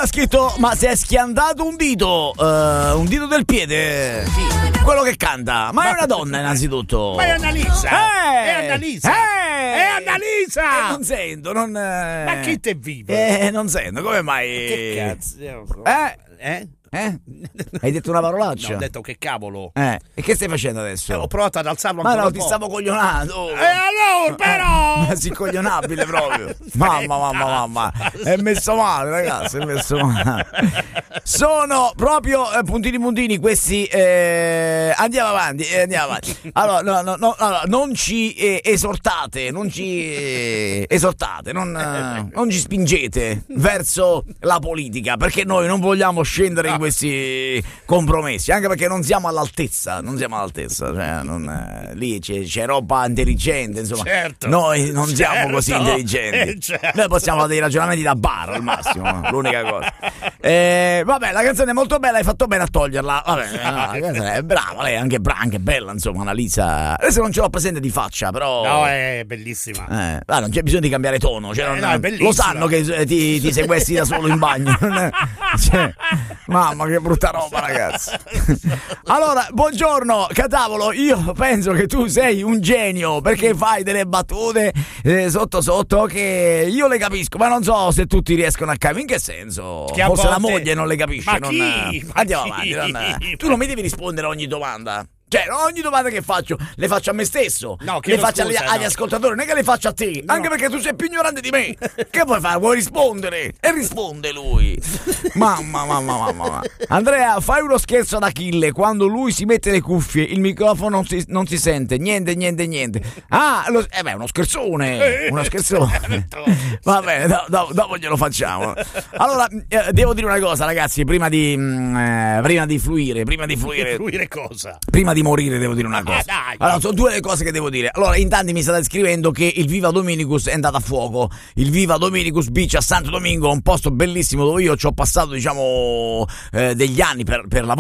scritto: ma si è schiantato un dito del piede. Sì. Quello che canta. Ma è una donna innanzitutto. Ma è Annalisa. È Annalisa. Non sento, non. Ma chi te vive? Non sento, come mai? Che cazzo? Hai detto una parolaccia? No, ho detto che cavolo. E che stai facendo adesso? Ho provato ad alzarlo Ma ancora no, un ti po'. stavo coglionando. Allora, però! Ma si coglionabile proprio. Mamma. È messo male, ragazzi, è messo male. Sono proprio puntini questi. Andiamo avanti. Allora, allora, non ci esortate, non ci spingete verso la politica, perché noi non vogliamo scendere in questi compromessi, anche perché non siamo all'altezza, cioè lì c'è roba intelligente, insomma. Certo. Noi non siamo così intelligenti. Certo. Noi possiamo fare dei ragionamenti da bar al massimo, l'unica cosa. Vabbè, la canzone è molto bella, hai fatto bene a toglierla. Vabbè, è brava, lei è anche bella, insomma, Annalisa. Adesso non ce l'ho presente di faccia, però. No, è bellissima. Non c'è bisogno di cambiare tono, cioè no, è bellissima. lo sanno che ti sequestri da solo in bagno. Cioè, mamma, che brutta roba, ragazzi. Allora, buongiorno, Catavolo, io penso che tu sei un genio, perché fai delle battute sotto che io le capisco, ma non so se tutti riescono a capire. In che senso? Che Forse volte... la moglie non le capisce. Ma chi? Andiamo avanti. Tu non mi devi rispondere a ogni domanda. Cioè, ogni domanda che faccio le faccio a me stesso, no, le faccio scusa, agli ascoltatori, non è che le faccio a te, anche perché tu sei più ignorante di me. Che vuoi fare? Vuoi rispondere? E risponde lui. Mamma. Andrea, fai uno scherzo ad Achille: quando lui si mette le cuffie il microfono non si sente niente. Beh, uno scherzone. Va bene, dopo glielo facciamo. Allora, devo dire una cosa, ragazzi, prima di fluire. Fluire cosa? Prima di morire devo dire una cosa. Allora, sono due le cose che devo dire. Allora, in tanti mi state scrivendo che il Viva Dominicus è andato a fuoco. Il Viva Dominicus Beach a Santo Domingo, un posto bellissimo dove io ci ho passato, diciamo, degli anni per lavoro.